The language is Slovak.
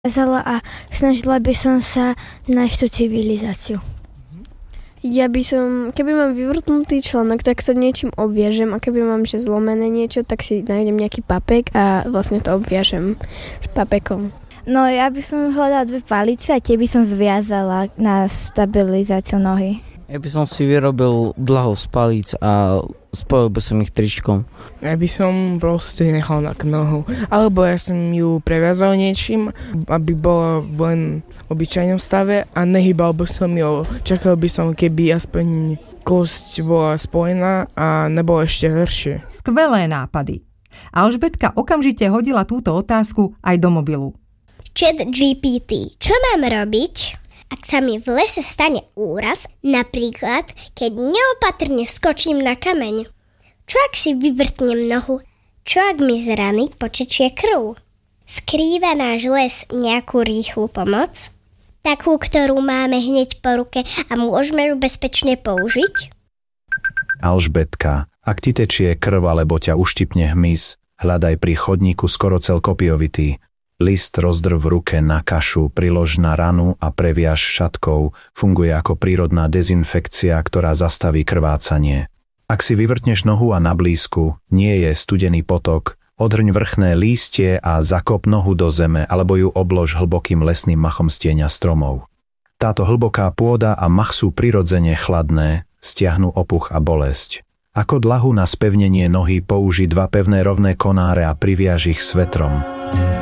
a snažila by som sa nájsť tú civilizáciu. Ja by som, keby mám vyvrtnutý článok, tak to niečím obviažem a keby mám že zlomené niečo, tak si nájdem nejaký papek a vlastne to obviažem s papekom. No ja by som hľadala 2 palice a tie by som zviazala na stabilizáciu nohy. Ja by som si vyrobil dlho z palíc a spojil by som ich tričkom. Ja by som proste nechal na nohu. Alebo ja som ju previazal niečím, aby bola len v obyčajnom stave a nehýbal by som ju. Čakal by som, keby aspoň kosť bola spojená a nebola ešte horšie. Skvelé nápady. Alžbetka okamžite hodila túto otázku aj do mobilu. ChatGPT. Čo mám robiť, ak sa mi v lese stane úraz, napríklad keď neopatrne skočím na kameň? Čo ak si vyvrtnem nohu? Čo ak mi z rany potečie krv? Skrýva náš les nejakú rýchlu pomoc? Takú, ktorú máme hneď po ruke a môžeme ju bezpečne použiť? Alžbetka, ak ti tečie krv alebo ťa uštipne hmyz, hľadaj pri chodníku skorocel kopiovitý. List rozdrv v ruke na kašu, prilož na ranu a previaž šatkou. Funguje ako prírodná dezinfekcia, ktorá zastaví krvácanie. Ak si vyvrtneš nohu a na blízku nie je studený potok, odhrň vrchné lístie a zakop nohu do zeme alebo ju oblož hlbokým lesným machom z tieňa stromov. Táto hlboká pôda a mach sú prirodzene chladné, stiahnu opuch a bolesť. Ako dlahu na spevnenie nohy použij 2 pevné rovné konáre a priviaž ich svetrom.